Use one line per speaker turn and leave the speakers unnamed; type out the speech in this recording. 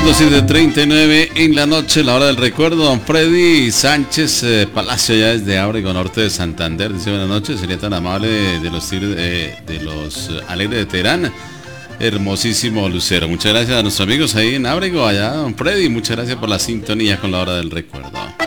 7:39 en la noche, la hora del recuerdo. Don Freddy Sánchez Palacio, ya desde Ábrego Norte de Santander, dice buenas noches, sería tan amable de los Alegres de Teherán, hermosísimo lucero. Muchas gracias a nuestros amigos ahí en Ábrego, allá don Freddy, muchas gracias por la sintonía con la hora del recuerdo.